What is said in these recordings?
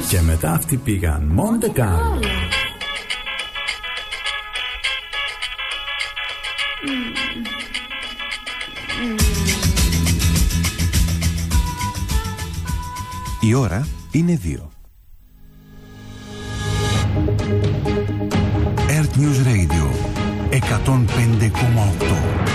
Και μετά αυτοί πήγαν Μοντε Κάρλο. Η ώρα είναι 2. Earth News Radio 105,8.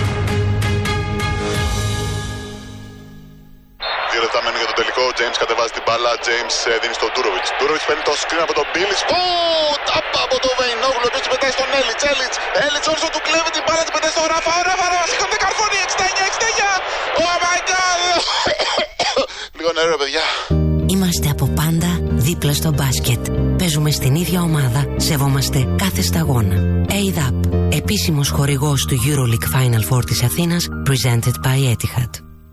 Μένουν για το τελικό. Ο James κατεβάζει την μπάλα. James δίνει στον Ντούροβιτς. Ντούροβιτς παίρνει το screen από τον Μπίλιτς. Τάπα από τον Βεϊνόγλου. Επίσης πετάει στον Έλιτς. Έλιτς όσο του κλέβει την μπάλα. Της πετάει στον Ράφα. Ο Ράφα σηκώνεται καρφώνει. 69. Oh my god. Λίγο νερό, παιδιά. Είμαστε από πάντα δίπλα στο μπάσκετ. Παίζουμε στην ίδια ομάδα. Σεβόμαστε κάθε σταγόνα. ADAP, επίσημος χορηγός του EuroLeague Final Four της Αθήνας. Presented by Etihad.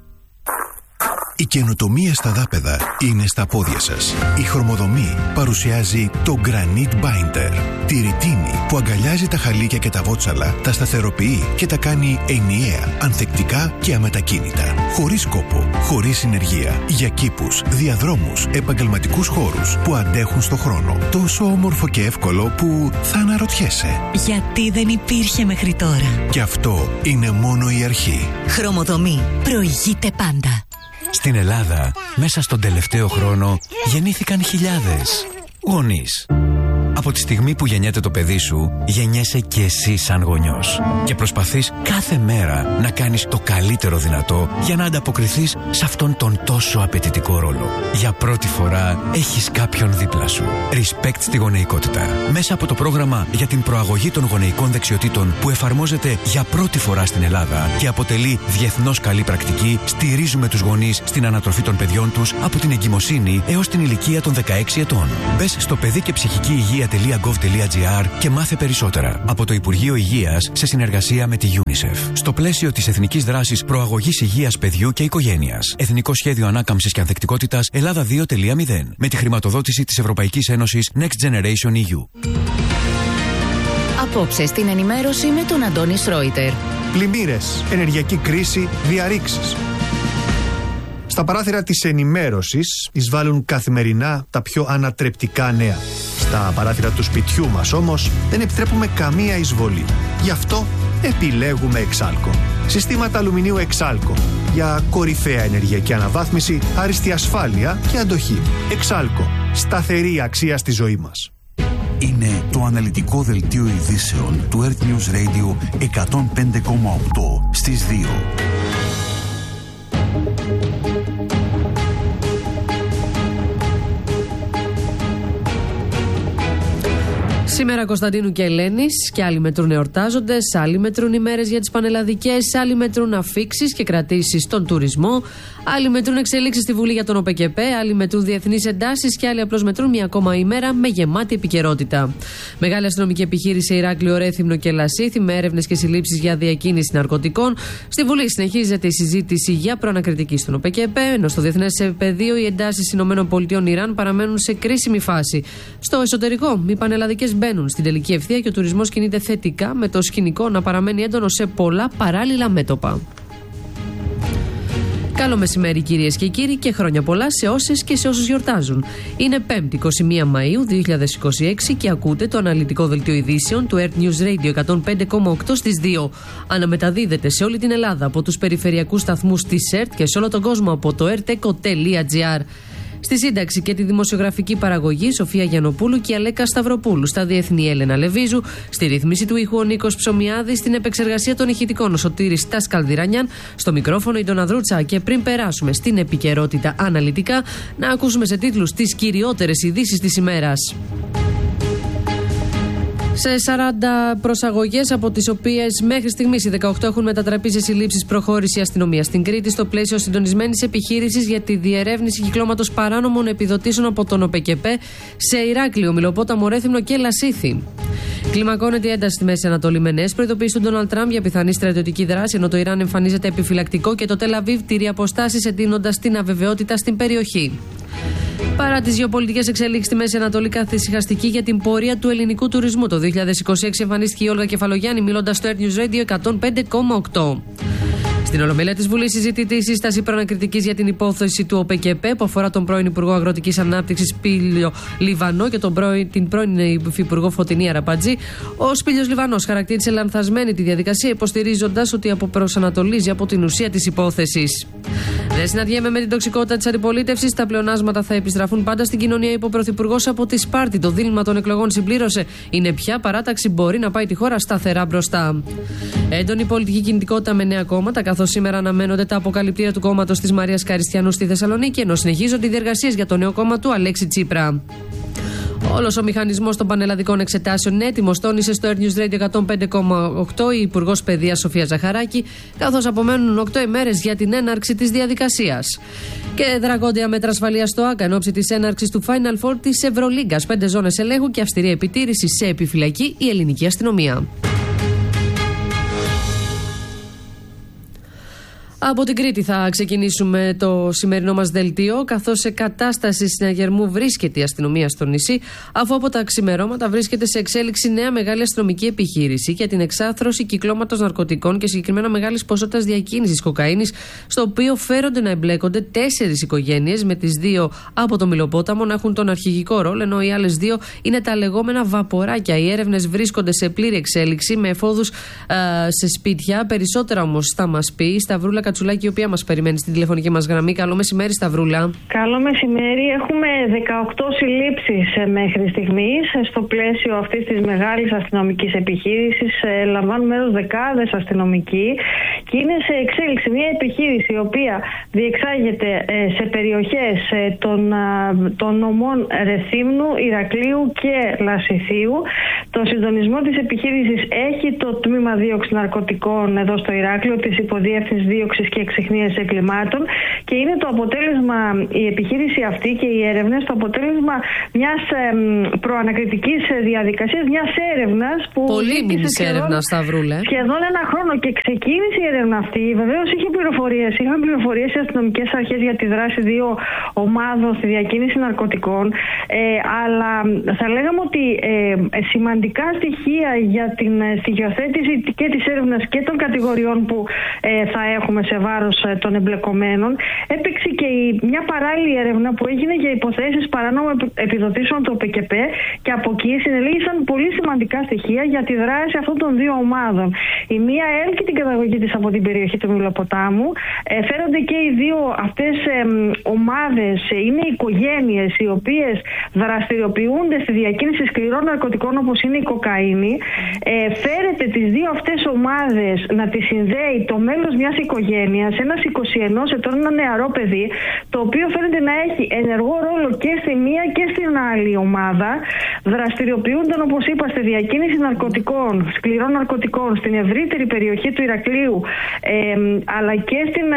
Η καινοτομία στα δάπεδα είναι στα πόδια σας. Η Χρωμοδομή παρουσιάζει το Granite Binder. Τη ρητίνη που αγκαλιάζει τα χαλίκια και τα βότσαλα, τα σταθεροποιεί και τα κάνει ενιαία, ανθεκτικά και αμετακίνητα. Χωρίς κόπο, χωρίς συνεργεία. Για κήπους, διαδρόμους, επαγγελματικούς χώρους που αντέχουν στο χρόνο. Τόσο όμορφο και εύκολο που θα αναρωτιέσαι. Γιατί δεν υπήρχε μέχρι τώρα. Και αυτό είναι μόνο η αρχή. Χρωμοδομή. Προηγείται πάντα. Στην Ελλάδα, μέσα στον τελευταίο χρόνο, γεννήθηκαν χιλιάδες γονείς. Από τη στιγμή που γεννιέται το παιδί σου, γεννιέσαι και εσύ σαν γονιός. Και προσπαθείς κάθε μέρα να κάνεις το καλύτερο δυνατό για να ανταποκριθείς σε αυτόν τον τόσο απαιτητικό ρόλο. Για πρώτη φορά έχεις κάποιον δίπλα σου. Respect στη γονεϊκότητα. Μέσα από το πρόγραμμα για την προαγωγή των γονεϊκών δεξιοτήτων που εφαρμόζεται για πρώτη φορά στην Ελλάδα και αποτελεί διεθνώς καλή πρακτική, στηρίζουμε τους γονείς στην ανατροφή των παιδιών τους από την εγκυμοσύνη έως την ηλικία των 16 ετών. Μπες στο παιδί και ψυχική υγεία.gov.gr και μάθε περισσότερα από το Υπουργείο Υγείας σε συνεργασία με τη UNICEF. Στο πλαίσιο της Εθνικής Δράσης Προαγωγής Υγείας Παιδιού και Οικογένειας. Εθνικό Σχέδιο Ανάκαμψης και Ανθεκτικότητας Ελλάδα 2.0 με τη χρηματοδότηση της Ευρωπαϊκής Ένωσης Next Generation EU. Απόψε στην ενημέρωση με τον Αντώνη Σρόιτερ. Πλημμύρες, ενεργειακή κρίση, διαρρήξεις. Στα παράθυρα της ενημέρωσης εισβάλλουν καθημερινά τα πιο ανατρεπτικά νέα. Στα παράθυρα του σπιτιού μας όμως δεν επιτρέπουμε καμία εισβολή. Γι' αυτό επιλέγουμε Εξάλκο. Συστήματα αλουμινίου Εξάλκο. Για κορυφαία ενεργειακή αναβάθμιση, άριστη ασφάλεια και αντοχή. Εξάλκο. Σταθερή αξία στη ζωή μας. Είναι το αναλυτικό δελτίο ειδήσεων του Earth News Radio 105,8 στις 2. Σήμερα Κωνσταντίνου και Ελένης, και άλλοι μετρούν εορτάζοντες, άλλοι μετρούν ημέρες για τις πανελλαδικές, άλλοι μετρούν αφίξεις και κρατήσεις στον τουρισμό, άλλοι μετρούν εξελίξεις στη Βουλή για τον ΟΠΕΚΕΠΕ, άλλοι μετρούν διεθνείς εντάσεις και άλλοι απλώς μετρούν μια ακόμα ημέρα με γεμάτη επικαιρότητα. Μεγάλη αστυνομική επιχείρηση σε Ηράκλειο, Ρέθυμνο και Λασίθι με έρευνες και συλλήψεις για διακίνηση ναρκωτικών. Στη Βουλή συνεχίζεται η συζήτηση για προανακριτική στον ΟΠΕΚΕΠΕ, ενώ στο διεθνές πεδίο οι εντάσεις ΗΠΑ-Ιράν παραμένουν σε κρίσιμη φάση. Στο εσωτερικό, οι πανελλαδικές μπαίνουν στην τελική ευθεία και ο τουρισμός κινείται θετικά, με το σκηνικό να παραμένει έντονο σε πολλά παράλληλα μέτωπα. Καλό μεσημέρι κυρίες και κύριοι και χρόνια πολλά σε όσες και σε όσους γιορτάζουν. Είναι 5η 21 Μαΐου 2026 και ακούτε το αναλυτικό δελτίο ειδήσεων του Earth News Radio 105,8 στις 2. Αναμεταδίδεται σε όλη την Ελλάδα από τους περιφερειακούς σταθμούς της ΕΡΤ και σε όλο τον κόσμο από το erteco.gr. Στη σύνταξη και τη δημοσιογραφική παραγωγή Σοφία Γιαννοπούλου και Αλέκα Σταυροπούλου. Στα διεθνή Έλενα Λεβίζου. Στη ρύθμιση του ήχου ο Νίκος Ψωμιάδης. Στην επεξεργασία των ηχητικών ο Σωτήρης Τασκαλδιρανιάν. Στο μικρόφωνο η Ντόνα Δρούτσα. Και πριν περάσουμε στην επικαιρότητα αναλυτικά, να ακούσουμε σε τίτλους τις κυριότερες ειδήσεις της ημέρας. Σε 40 προσαγωγές, από τις οποίες μέχρι στιγμής οι 18 έχουν μετατραπεί σε συλλήψεις, προχώρησε η αστυνομία στην Κρήτη στο πλαίσιο συντονισμένης επιχείρησης για τη διερεύνηση κυκλώματος παράνομων επιδοτήσεων από τον ΟΠΕΚΕΠΕ σε Ηράκλειο, Μηλοπόταμο, Ρέθυμνο και Λασίθι. Κλιμακώνεται η ένταση στη Μέση Ανατολή με νέες προειδοποιήσεις του Ντόναλντ Τραμπ για πιθανή στρατιωτική δράση, ενώ το Ιράν εμφανίζεται επιφυλακτικό και το Τελ Αβίβ τηρεί αποστάσεις, εντείνοντας την αβεβαιότητα στην περιοχή. Παρά τις γεωπολιτικές εξελίξεις στη Μέση Ανατολή, καθησυχαστική για την πορεία του ελληνικού τουρισμού. Το 2026 εμφανίστηκε η Όλγα Κεφαλογιάννη μιλώντας στο Earth News Radio 105,8. Στην Ολομέλεια της Βουλής συζητείται η σύσταση προανακριτικής για την υπόθεση του ΟΠΕΚΕΠΕ που αφορά τον πρώην Υπουργό Αγροτικής Ανάπτυξης Σπύλιο Λιβανό και την πρώην Υφυπουργό Φωτεινή Αραπατζή. Ο Σπύλιος Λιβανός χαρακτήρισε λανθασμένη τη διαδικασία, υποστηρίζοντας ότι αποπροσανατολίζει από την ουσία της υπόθεσης. Δεν συναντιέμαι με την τοξικότητα της αντιπολίτευσης. Τα πλεονάσματα θα επιστραφούν πάντα στην κοινωνία, είπε ο Πρωθυπουργός από τη Σπάρτη. Το δίλημμα των εκλογών, συμπλήρωσε, είναι ποια παράταξη μπορεί να πάει τη χώρα σταθερά μπροστά. Έντονη πολιτική κινητικότητα με νέα κόμματα, καθώς σήμερα αναμένονται τα αποκαλυπτήρια του κόμματος της Μαρίας Καριστιανού στη Θεσσαλονίκη, ενώ συνεχίζονται οι διεργασίες για το νέο κόμμα του Αλέξη Τσίπρα. Όλος ο μηχανισμός των πανελλαδικών εξετάσεων είναι έτοιμος, τόνισε στο Air News Radio 105,8 η Υπουργός Παιδείας Σοφία Ζαχαράκη, καθώς απομένουν 8 ημέρες για την έναρξη της διαδικασίας. Και δρακόντια μέτρα ασφαλείας στο ΆΚΑ εν ώψη της έναρξης του Final Four της Ευρωλίγκας. 5 ζώνες ελέγχου και αυστηρή επιτήρηση σε επιφυλακή η ελληνική αστυνομία. Από την Κρήτη θα ξεκινήσουμε το σημερινό μας δελτίο, καθώς σε κατάσταση συναγερμού βρίσκεται η αστυνομία στο νησί, αφού από τα ξημερώματα βρίσκεται σε εξέλιξη νέα μεγάλη αστυνομική επιχείρηση για την εξάθρωση κυκλώματος ναρκωτικών και συγκεκριμένα μεγάλης ποσότητας διακίνησης κοκαίνης, στο οποίο φέρονται να εμπλέκονται 4 οικογένειες, με τις 2 από το Μηλοπόταμο να έχουν τον αρχηγικό ρόλο, ενώ οι άλλες 2 είναι τα λεγόμενα βαποράκια. Οι έρευνες βρίσκονται σε πλήρη εξέλιξη, με εφόδους σε σπίτια. Περισσότερα όμως θα μας πει η Σταυρούλα Κατσουλάκη, η οποία μας περιμένει στην τηλεφωνική μας γραμμή. Καλό μεσημέρι, Σταυρούλα. Καλό μεσημέρι. Έχουμε 18 συλλήψεις μέχρι στιγμής. Στο πλαίσιο αυτής της μεγάλης αστυνομικής επιχείρησης λαμβάνουν μέρος δεκάδες αστυνομικοί και είναι σε εξέλιξη μια επιχείρηση η οποία διεξάγεται σε περιοχές των νομών Ρεθύμνου, Ηρακλείου και Λασιθίου. Το συντονισμό της επιχείρησης έχει το τμήμα δίωξης ναρκωτικών εδώ στο Ηράκλειο, της υποδιεύθυνσης δίωξης και εξιχνίασης εγκλημάτων, και είναι το αποτέλεσμα, η επιχείρηση αυτή και οι έρευνες, το αποτέλεσμα μιας προανακριτικής διαδικασίας, μιας έρευνας που. Πολύ μήνυς έρευνα, Σταυρούλα. Σχεδόν ένα χρόνο και ξεκίνησε η έρευνα αυτή. Βεβαίως είχαν πληροφορίες οι αστυνομικές αρχές για τη δράση 2 ομάδων στη διακίνηση ναρκωτικών, αλλά θα λέγαμε ότι σημαντικά στοιχεία για την στοιχειοθέτηση και της έρευνας και των κατηγοριών που θα έχουμε σε βάρος των εμπλεκομένων, έπαιξε και μια παράλληλη έρευνα που έγινε για υποθέσεις παράνομων επιδοτήσεων του ΟΠΕΚΕΠΕ, και από εκεί συνελήγησαν πολύ σημαντικά στοιχεία για τη δράση αυτών των 2 ομάδων. Η μία έλκει την καταγωγή της από την περιοχή του Μηλοποτάμου. Φέρονται και οι 2 αυτές ομάδες, είναι οικογένειες οι οποίες δραστηριοποιούνται στη διακίνηση σκληρών ναρκωτικών όπως είναι η κοκαίνη. Φέρεται τις 2 αυτές ομάδες να τις συνδέει το μέλος μιας οικογένειας, ένας 21 ετών, ένα νεαρό παιδί, το οποίο φαίνεται να έχει ενεργό ρόλο και στη μία και στην άλλη ομάδα. Δραστηριοποιούνταν, όπως είπα, στη διακίνηση ναρκωτικών, σκληρών ναρκωτικών στην ευρύτερη περιοχή του Ηρακλείου, αλλά και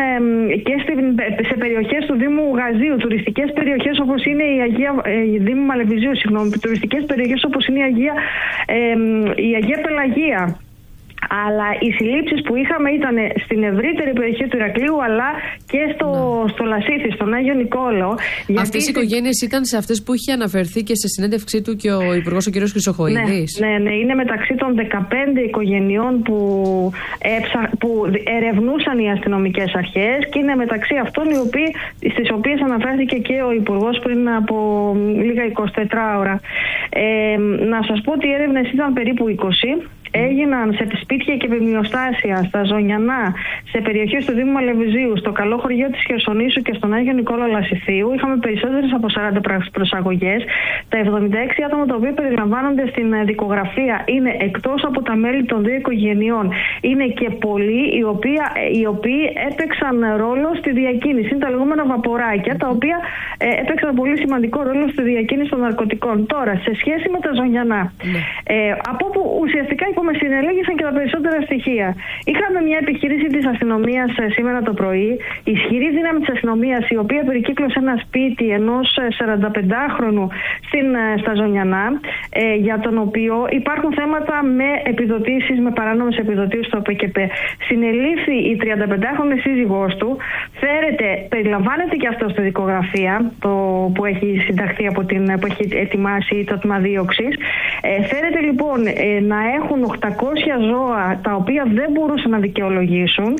σε περιοχές του Δήμου Γαζίου, τουριστικές περιοχές όπως είναι η Δήμου Μαλεβιζίου, τουριστικές περιοχές όπως είναι η Αγία Πελαγία. Αλλά οι συλλήψεις που είχαμε ήταν στην ευρύτερη περιοχή του Ηρακλείου, αλλά και στο Λασίθι, στον Άγιο Νικόλαο. Αυτές οι οικογένειες ήταν σε αυτές που είχε αναφερθεί και σε συνέντευξή του και ο Υπουργός ο κ. Χρυσοχοΐδης. Ναι, είναι μεταξύ των 15 οικογενειών που ερευνούσαν οι αστυνομικές αρχές, και είναι μεταξύ αυτών στις οποίες αναφέρθηκε και ο Υπουργός πριν από λίγα 24 ώρα. Να σας πω ότι οι έρευνες ήταν περίπου 20. Έγιναν σε σπίτια και πυμνιοστάσια στα Ζωνιανά, σε περιοχές του Δήμου Μαλεβιζίου, στο καλό χωριό της Χερσονήσου και στον Άγιο Νικόλαο Λασιθίου. Είχαμε περισσότερες από 40 προσαγωγές. Τα 76 άτομα τα οποία περιλαμβάνονται στην δικογραφία είναι, εκτός από τα μέλη των 2 οικογενειών, είναι και πολλοί οι οποίοι έπαιξαν ρόλο στη διακίνηση. Είναι τα λεγόμενα βαποράκια, τα οποία έπαιξαν πολύ σημαντικό ρόλο στη διακίνηση των ναρκωτικών. Τώρα, σε σχέση με τα Ζωνιανά, από όπου ουσιαστικά συνελέγησαν και τα περισσότερα στοιχεία. Είχαμε μια επιχείρηση της αστυνομίας σήμερα το πρωί, ισχυρή δύναμη της αστυνομίας, η οποία περικύκλωσε ένα σπίτι ενός 45χρονου στα Ζωνιανά, για τον οποίο υπάρχουν θέματα με επιδοτήσεις, με παράνομες επιδοτήσεις στο ΟΠΕΚΕΠΕ. Συνελήφθη η 35χρονη σύζυγός του, περιλαμβάνεται και αυτό στη δικογραφία που έχει συνταχθεί που έχει ετοιμάσει το τμήμα δίωξης. Φέρεται λοιπόν να έχουν 800 ζώα τα οποία δεν μπορούσαν να δικαιολογήσουν,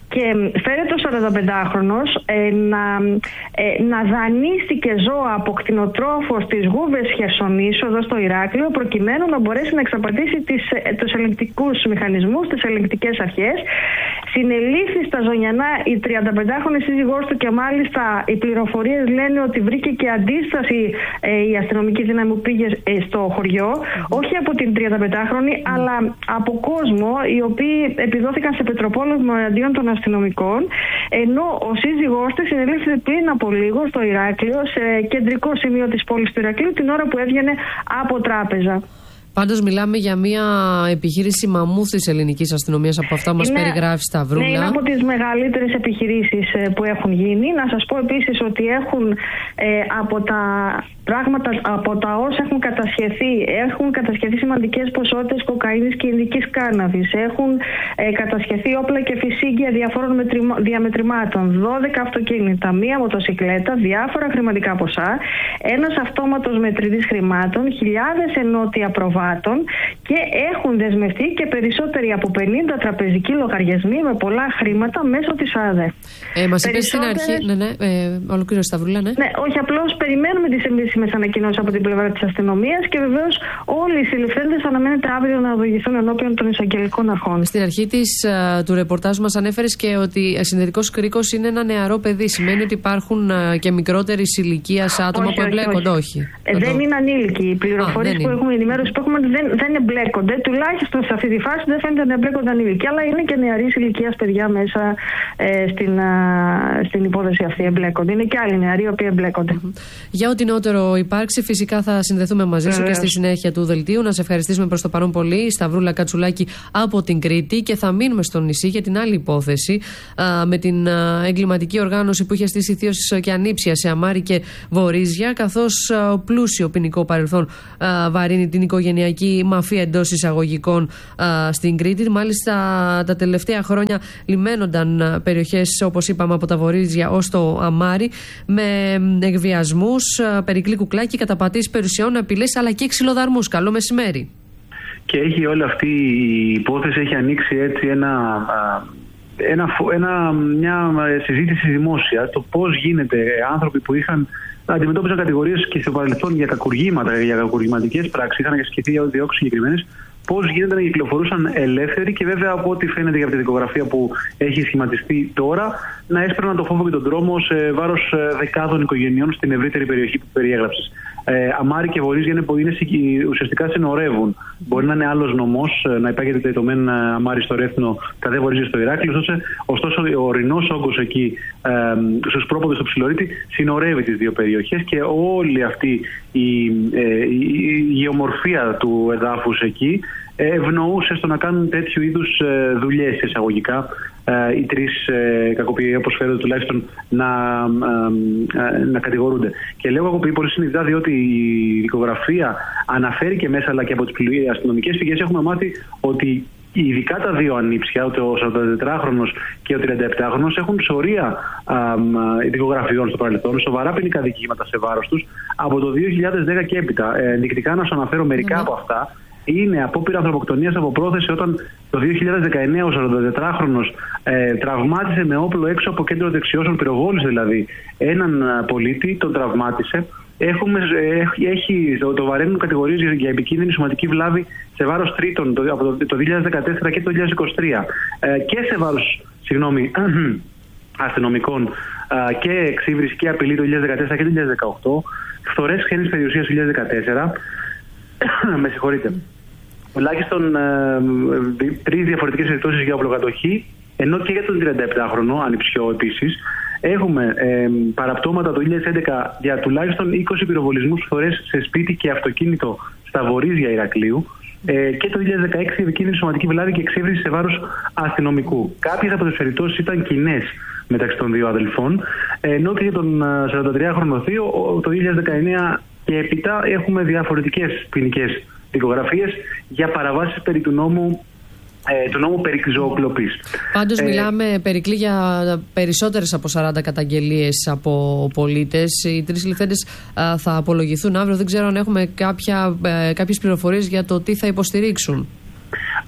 και φέρεται ο 45χρονος να δανείστηκε ζώα από κτηνοτρόφο στις Γούβες Χερσονήσου εδώ στο Ηράκλειο, προκειμένου να μπορέσει να εξαπατήσει τους ελεγκτικούς μηχανισμούς, τις ελεγκτικές αρχές. Συνελήφθη στα Ζωνιανά η 35χρονη σύζυγός του και μάλιστα οι πληροφορίες λένε ότι βρήκε και αντίσταση η αστυνομική δύναμη που πήγε στο χωριό, όχι από την 35χρονη, αλλά από κόσμο οι οποίοι επιδόθηκαν σε πετροπόλεμο εναντίον των αστυνομικών, ενώ ο σύζυγός της συνελήφθη πριν από λίγο στο Ηράκλειο, σε κεντρικό σημείο της πόλης του Ηρακλείου, την ώρα που έβγαινε από τράπεζα. Πάντως μιλάμε για μια επιχείρηση μαμούθ της ελληνικής αστυνομίας από αυτά που μας περιγράφει Σταυρούλα. Ναι, είναι από τις μεγαλύτερες επιχειρήσεις που έχουν γίνει. Να σας πω επίσης ότι έχουν από τα όσα έχουν κατασχεθεί σημαντικές ποσότητες κοκαίνης και ειδικής κάναβης. Έχουν κατασχεθεί όπλα και φυσίγγια διαφόρων διαμετρημάτων, 12 αυτοκίνητα, μία μοτοσικλέτα, διάφορα χρηματικά ποσά, ένας αυτόματος μετρητής χρημάτων, χιλιάδες ενότια προβάτων και έχουν δεσμευτεί και περισσότεροι από 50 τραπεζικοί λογαριασμοί με πολλά χρήματα μέσω της ΑΔΕ. Μας είπες στην αρχή. Ολοκλήρωσε Σταυρούλα, ναι. Ναι, όχι, απλώς περιμένουμε τις επίσημες ανακοινώσεις από την πλευρά της αστυνομίας και βεβαίως όλοι οι συλληφθέντες αναμένεται αύριο να οδηγηθούν ενώπιον των εισαγγελικών αρχών. Στην αρχή του ρεπορτάζ μας ανέφερες και ότι συνδετικός κρίκος είναι ένα νεαρό παιδί. Σημαίνει ότι υπάρχουν και μικρότερης ηλικίας άτομα που εμπλέκονται, όχι. Δεν είναι ανήλικοι. Οι πληροφορίες που έχουμε, η ενημέρωση που έχουμε δεν εμπλέκονται. Τουλάχιστον σε αυτή τη φάση δεν φαίνεται να εμπλέκονται ανήλικοι. Αλλά είναι και νεαρής ηλικίας παιδιά μέσα στην υπόθεση αυτή εμπλέκονται. Είναι και άλλοι νεαροί οι οποίοι εμπλέκονται. Για ό,τι νεότερο υπάρξει, φυσικά θα συνδεθούμε μαζί σου και στη συνέχεια του δελτίου. Να σε ευχαριστήσουμε προς το παρόν πολύ, Σταυρούλα Κατσουλάκη από την Κρήτη, και θα μείνουμε στο νησί για την άλλη υπόθεση με την εγκληματική οργάνωση που είχε στήσει θείος και ανήψια σε Αμάρι και Βορίζια, καθώς πλούσιο ποινικό παρελθόν βαρύνει την οικογενειακή μαφία εντός εισαγωγικών στην Κρήτη. Μάλιστα τα τελευταία χρόνια λιμένονταν περιοχές, όπως είπαμε, από τα Βορίζια ως το Αμάρι, με εκβιασμούς, περικλή κουκλάκι, καταπατήσεις περιουσιών, απειλές αλλά και ξυλοδαρμούς. Καλό μεσημέρι. Και έχει όλη αυτή η υπόθεση έχει ανοίξει έτσι μια συζήτηση δημόσια, το πώς γίνεται άνθρωποι που αντιμετώπιζαν κατηγορίες και στο παρελθόν για κακουργήματα, για κακουργηματικές πράξεις, είχαν ασκηθεί διώξεις συγκεκριμένες, πώς γίνεται να κυκλοφορούσαν ελεύθεροι και βέβαια από ό,τι φαίνεται για αυτή τη δικογραφία που έχει σχηματιστεί τώρα, να έσπερναν το φόβο και τον τρόμο σε βάρος δεκάδων οικογενειών στην ευρύτερη περιοχή που περιέγραψες. Αμάρι και Βορίζια ουσιαστικά συνορεύουν. Μπορεί να είναι άλλος νομός, να υπάγεται το μεν Αμάρι στο Ρέθνο, τα δε Βορίζια στο Ηράκλειο. Ωστόσο, ο ορεινός όγκος εκεί, στους πρόποδες του Ψιλορίτη, συνορεύει τις δύο περιοχές και όλη αυτή η γεωμορφία του εδάφους εκεί ευνοούσε στο να κάνουν τέτοιου είδους δουλειές εισαγωγικά οι τρεις κακοποιοί, όπως φαίνεται τουλάχιστον, να κατηγορούνται. Και λέω κακοποιοί πολύ συνειδητά, διότι η δικογραφία αναφέρει και μέσα, αλλά και από τις αστυνομικές πηγές έχουμε μάθει ότι ειδικά τα δύο ανήψια, ο 44χρονος και ο 37χρονος, έχουν σωρία δικογραφιών στο παρελθόν, σοβαρά ποινικά δικήματα σε βάρος τους από το 2010 και έπειτα. Ενδεικτικά να σας αναφέρω μερικά από αυτά. Είναι απόπειρα ανθρωποκτονίας από πρόθεση, όταν το 2019 ο 44χρονος τραυμάτισε με όπλο έξω από κέντρο δεξιώσεων, πυροβόλησε δηλαδή έναν πολίτη, τον τραυμάτισε. Το βαραίνουν κατηγορίες για επικίνδυνη σωματική βλάβη σε βάρος τρίτων από το 2014 και το 2023 και σε βάρος αστυνομικών και εξύβριση και απειλή το 2014 και το 2018, φθορές χένης περιουσίας το 2014. Με συγχωρείτε. Τουλάχιστον 3 διαφορετικές περιπτώσεις για οπλοκατοχή, ενώ και για τον 37χρονο, ανιψιό επίσης, έχουμε παραπτώματα το 2011 για τουλάχιστον 20 πυροβολισμούς φθορές σε σπίτι και αυτοκίνητο στα Βορίζια Ηρακλείου, και το 2016 επικίνδυνη σωματική βλάβη και εξύβριση σε βάρος αστυνομικού. Κάποιες από τις περιπτώσεις ήταν κοινές μεταξύ των δύο αδελφών, ενώ και για τον 43χρονο θείο το 2019 και έπειτα έχουμε διαφορετικές ποινικές δικογραφίες για παραβάσεις περί του νόμου περί ζωοκλοπής. Πάντως μιλάμε, Περικλή, για περισσότερες από 40 καταγγελίες από πολίτες. Οι τρεις συλληφθέντες θα απολογηθούν αύριο. Δεν ξέρω αν έχουμε κάποιες πληροφορίες για το τι θα υποστηρίξουν.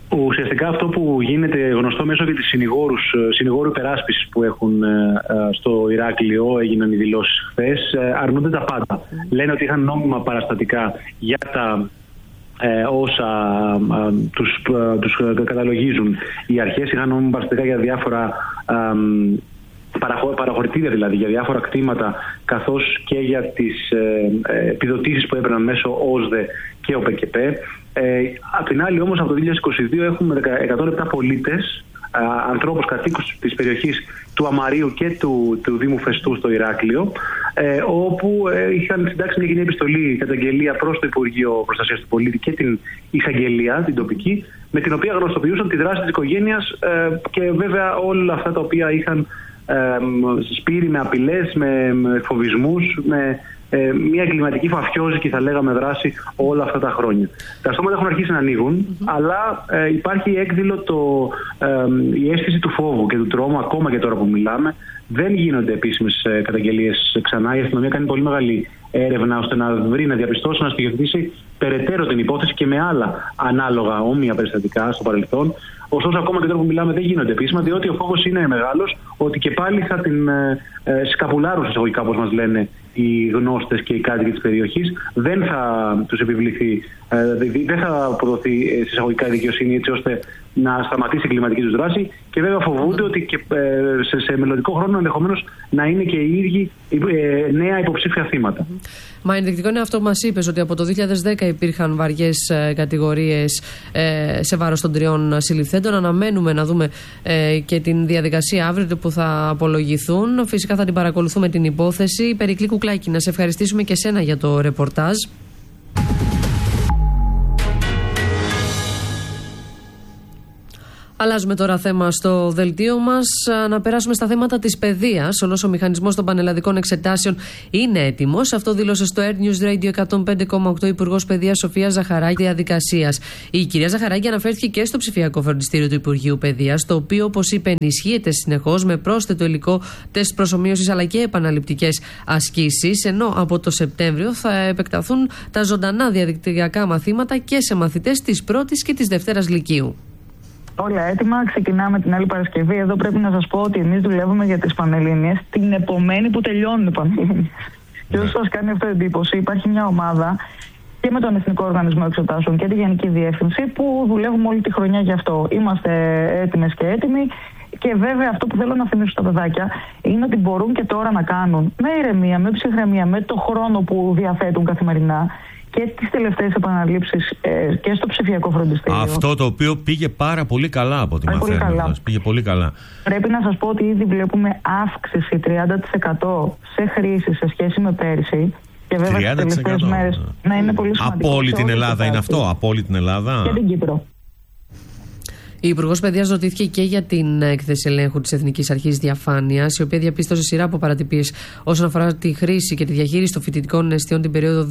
Ουσιαστικά αυτό που γίνεται γνωστό μέσω και της συνηγόρου υπεράσπισης που έχουν στο Ηράκλειο, έγιναν οι δηλώσεις χθες, αρνούνται τα πάντα. Λένε ότι είχαν νόμιμα παραστατικά για τα όσα τους καταλογίζουν οι αρχές, είχαν νόμιμα παραστατικά για διάφορα παραχωρητήρια, δηλαδή για διάφορα κτήματα, καθώς και για τις επιδοτήσεις που έπαιρναν μέσω ΟΣΔΕ και ΟΠΕΚΕΠΕ. Απ' την άλλη όμως από το 2022 έχουμε 107 πολίτες, ανθρώπους κατοίκους της περιοχής του Αμαρίου και του Δήμου Φεστού στο Ηράκλειο, όπου είχαν συντάξει μια κοινή επιστολή καταγγελία προς το Υπουργείο Προστασίας του Πολίτη και την εισαγγελία, την τοπική, με την οποία γνωστοποιούσαν τη δράση της οικογένειας και βέβαια όλα αυτά τα οποία είχαν σπείρει με απειλές, με φοβισμούς, με μια εγκληματική φαφιόζικη, θα λέγαμε, δράση όλα αυτά τα χρόνια. Τα στόματα έχουν αρχίσει να ανοίγουν, αλλά υπάρχει έκδηλο η αίσθηση του φόβου και του τρόμου, ακόμα και τώρα που μιλάμε. Δεν γίνονται επίσημες καταγγελίες ξανά. Η αστυνομία κάνει πολύ μεγάλη έρευνα ώστε να βρει, να διαπιστώσει, να στοιχειοθετήσει περαιτέρω την υπόθεση και με άλλα ανάλογα όμοια περιστατικά στο παρελθόν. Ωστόσο, ακόμα και τώρα που μιλάμε, δεν γίνονται επίσημα, διότι ο φόβος είναι μεγάλος ότι και πάλι θα την σκαπουλάρουν, εισαγωγικά, όπως μας λένε οι γνώστες και οι κάτοικοι της περιοχής. Δεν θα τους επιβληθεί, δεν θα αποδοθεί εισαγωγικά η δικαιοσύνη, έτσι ώστε να σταματήσει η κλιματική τους δράση, και βέβαια φοβούνται ότι και σε μελλοντικό χρόνο ενδεχομένως να είναι και οι ίδιοι νέα υποψήφια θύματα. Μα ενδεικτικό είναι αυτό που μας είπες, ότι από το 2010 υπήρχαν βαριές κατηγορίες σε βάρος των 3 συλληφθέντων. Αναμένουμε να δούμε και την διαδικασία αύριο που θα απολογηθούν. Φυσικά θα την παρακολουθούμε την υπόθεση. Περικλή Κουκλάκη, να σε ευχαριστήσουμε και σένα για το ρεπορτάζ. Αλλάζουμε τώρα θέμα στο δελτίο μας. Να περάσουμε στα θέματα της παιδείας. Όλος ο μηχανισμός των πανελλαδικών εξετάσεων είναι έτοιμος. Αυτό δήλωσε στο Air News Radio 105,8 Υπουργός Παιδείας Σοφία Ζαχαράκη διαδικασίας. Η κυρία Ζαχαράκη αναφέρθηκε και στο ψηφιακό φροντιστήριο του Υπουργείου Παιδείας, το οποίο, όπως είπε, ενισχύεται συνεχώς με πρόσθετο υλικό, τεστ προσομοίωσης αλλά και επαναληπτικές ασκήσεις. Ενώ από το Σεπτέμβριο θα επεκταθούν τα ζωντανά διαδικτυακά μαθήματα και σε μαθητές της 1ης και της 2ης Λυκείου. Όλα έτοιμα, ξεκινάμε την άλλη Παρασκευή. Εδώ πρέπει να σας πω ότι εμείς δουλεύουμε για τις Πανελλήνιες την επομένη που τελειώνουν οι Πανελλήνιες. Και όσο σας κάνει αυτό εντύπωση, υπάρχει μια ομάδα και με τον Εθνικό Οργανισμό Εξετάσεων και τη Γενική Διεύθυνση που δουλεύουμε όλη τη χρονιά γι' αυτό. Είμαστε έτοιμες και έτοιμοι. Και βέβαια αυτό που θέλω να θυμίσω στα παιδάκια είναι ότι μπορούν και τώρα να κάνουν με ηρεμία, με ψυχραιμία, με το χρόνο που διαθέτουν καθημερινά και τις τελευταίες επαναλήψεις και στο ψηφιακό φροντιστήριο. Αυτό το οποίο πήγε πάρα πολύ καλά από ό,τι μαθαίνω. Πήγε πολύ καλά. Πρέπει να σας πω ότι ήδη βλέπουμε αύξηση 30% σε χρήση σε σχέση με πέρυσι. Και βέβαια τις τελευταίες μέρες να είναι πολύ σημαντικό. Από όλη την Ελλάδα είναι αυτό, από όλη την Ελλάδα. Και την Κύπρο. Η Υπουργός Παιδείας ρωτήθηκε και για την έκθεση ελέγχου της Εθνικής Αρχής Διαφάνειας, η οποία διαπίστωσε σειρά από παρατυπίες όσον αφορά τη χρήση και τη διαχείριση των φοιτητικών εστιών την περίοδο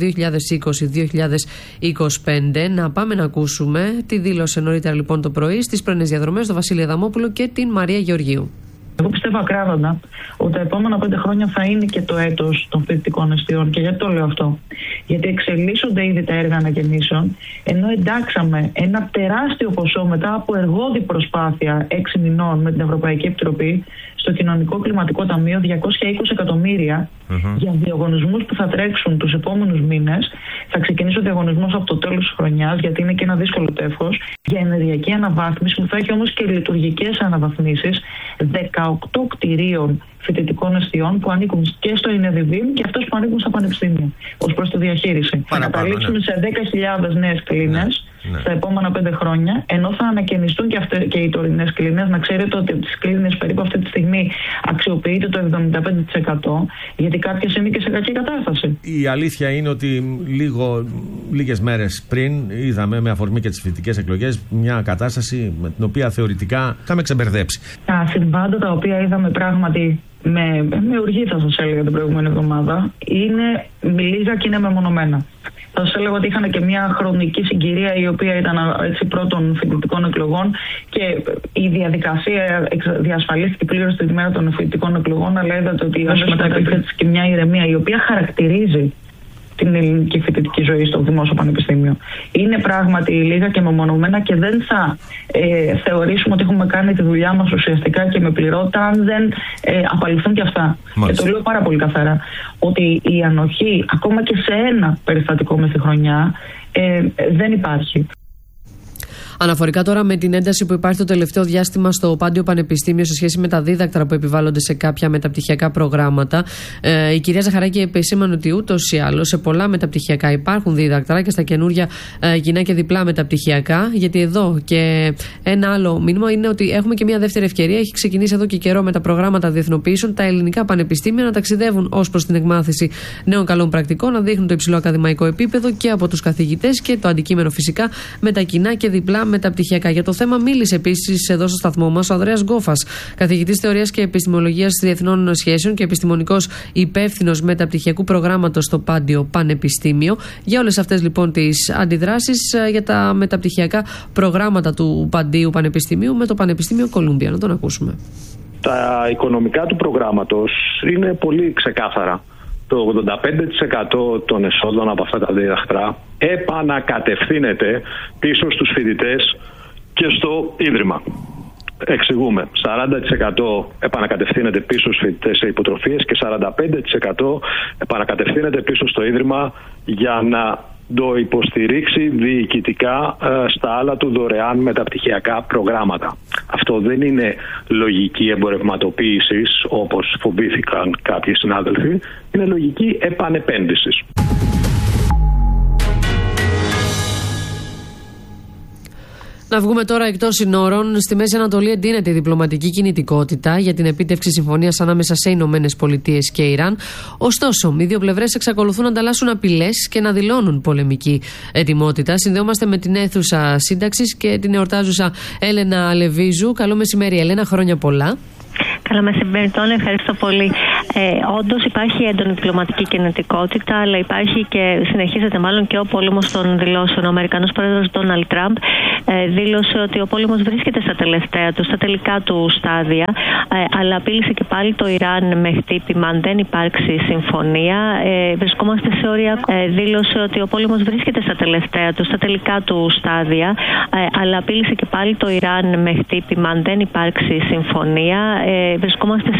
2020-2025. Να πάμε να ακούσουμε τι δήλωσε νωρίτερα λοιπόν το πρωί στις πρωινές διαδρομές το Βασίλη Αδαμόπουλο και την Μαρία Γεωργίου. Εγώ πιστεύω ακράδαντα ότι τα επόμενα 5 χρόνια θα είναι και το έτος των φοιτητικών εστιών. Και γιατί το λέω αυτό? Γιατί εξελίσσονται ήδη τα έργα ανακαινήσεων, ενώ εντάξαμε ένα τεράστιο ποσό μετά από εργώδη προσπάθεια 6 μηνών με την Ευρωπαϊκή Επιτροπή στο Κοινωνικό Κλιματικό Ταμείο 220 εκατομμύρια για διαγωνισμούς που θα τρέξουν τους επόμενους μήνες. Θα ξεκινήσει ο διαγωνισμός από το τέλος της χρονιάς, γιατί είναι και ένα δύσκολο τεύχος, για ενεργειακή αναβάθμιση που θα έχει όμως και λειτουργικές αναβαθμίσεις 18 κτηρίων φοιτητικών εστιών που ανήκουν και στο ΕΝΕΔΙΒΙΜ και αυτός που ανήκουν στα πανεπιστήμια ως προς τη διαχείριση. Θα καταλήξουμε σε 10.000 νέες κλίνες στα επόμενα 5 χρόνια, ενώ θα ανακαινιστούν και οι τωρινές κλίνες. Να ξέρετε ότι από τις κλίνες περίπου αυτή τη στιγμή αξιοποιείται το 75%, γιατί κάποιες είναι και σε κακή κατάσταση. Η αλήθεια είναι ότι λίγες μέρες πριν είδαμε, με αφορμή και τις φοιτητικές εκλογές, μια κατάσταση με την οποία θεωρητικά είχαμε ξεμπερδέψει. Τα συμβάντα τα οποία είδαμε πράγματι με οργή, θα σας έλεγα, την προηγούμενη εβδομάδα, είναι λίγα και είναι μεμονωμένα. Θα σας έλεγα ότι είχαν και μια χρονική συγκυρία η οποία ήταν έτσι πρώτων φοιτητικών εκλογών και η διαδικασία διασφαλίστηκε πλήρως την ημέρα των φοιτητικών εκλογών, αλλά είδατε ότι αμέσως μετά υπήρχε και μια ηρεμία η οποία χαρακτηρίζει την ελληνική φοιτητική ζωή στο δημόσιο πανεπιστήμιο. Είναι πράγματι λίγα και μεμονωμένα και δεν θα θεωρήσουμε ότι έχουμε κάνει τη δουλειά μας ουσιαστικά και με πληρότητα αν δεν απαλληφθούν και αυτά. Μάλιστα. Και το λέω πάρα πολύ καθαρά ότι η ανοχή ακόμα και σε ένα περιστατικό μες χρονιά δεν υπάρχει. Αναφορικά τώρα με την ένταση που υπάρχει το τελευταίο διάστημα στο Πάντιο Πανεπιστήμιο σε σχέση με τα δίδακτρα που επιβάλλονται σε κάποια μεταπτυχιακά προγράμματα, η κυρία Ζαχαράκη επεσήμανε ότι ούτως ή άλλως σε πολλά μεταπτυχιακά υπάρχουν δίδακτρα και στα καινούργια κοινά και διπλά μεταπτυχιακά. Γιατί εδώ και ένα άλλο μήνυμα είναι ότι έχουμε και μια δεύτερη ευκαιρία. Έχει ξεκινήσει εδώ και καιρό με τα προγράμματα διεθνοποιήσεων τα ελληνικά πανεπιστήμια να ταξιδεύουν ως προς την εκμάθηση νέων καλών πρακτικών, να δείχνουν το υψηλό ακαδημαϊκό επίπεδο και από τους καθηγητές και το αντικείμενο φυσικά με τα κοινά και διπλά μεταπτυχιακά. Για το θέμα μίλησε επίσης εδώ στο σταθμό μας ο Ανδρέας Γκόφας, καθηγητής θεωρίας και επιστημολογίας διεθνών σχέσεων και επιστημονικός υπεύθυνος μεταπτυχιακού προγράμματος στο Πάντιο Πανεπιστήμιο. Για όλες αυτές λοιπόν τις αντιδράσεις για τα μεταπτυχιακά προγράμματα του Παντίου Πανεπιστημίου με το Πανεπιστήμιο Κολούμπια. Να τον ακούσουμε. Τα οικονομικά του προγράμματος είναι πολύ ξεκάθαρα. Το 85% των εσόδων από αυτά τα δίδακτρα επανακατευθύνεται πίσω στους φοιτητές και στο Ίδρυμα. Εξηγούμε. 40% επανακατευθύνεται πίσω στους φοιτητές σε υποτροφίες και 45% επανακατευθύνεται πίσω στο Ίδρυμα για να το υποστηρίξει διοικητικά στα άλλα του δωρεάν μεταπτυχιακά προγράμματα. Αυτό δεν είναι λογική εμπορευματοποίησης όπως φοβήθηκαν κάποιοι συνάδελφοι, είναι λογική επανεπένδυσης. Να βγούμε τώρα εκτός συνόρων. Στη Μέση Ανατολή εντείνεται η διπλωματική κινητικότητα για την επίτευξη συμφωνίας ανάμεσα σε Ηνωμένες Πολιτείες και Ιράν. Ωστόσο, οι δύο πλευρές εξακολουθούν να ανταλλάσσουν απειλές και να δηλώνουν πολεμική ετοιμότητα. Συνδεόμαστε με την αίθουσα σύνταξης και την εορτάζουσα Έλενα Λεβίζου. Καλό μεσημέρι, Έλενα, χρόνια πολλά. Καλό μεσημέρι, ευχαριστώ πολύ. Όντως υπάρχει έντονη διπλωματική κινητικότητα, αλλά υπάρχει και συνεχίζεται μάλλον και ο πόλεμος των δηλώσεων. Ο Αμερικανός πρόεδρος Ντόναλντ Τραμπ δήλωσε ότι ο πόλεμος βρίσκεται στα τελικά του στάδια, αλλά απείλησε και πάλι το Ιράν με χτύπημα αν δεν υπάρξει συμφωνία. Βρισκόμαστε σε όρια. Δήλωσε ότι ο πόλεμος βρίσκεται στα τελικά του στάδια, αλλά απείλησε και πάλι το Ιράν με χτύπημα αν δεν υπάρξει συμφωνία. Βρισκόμαστε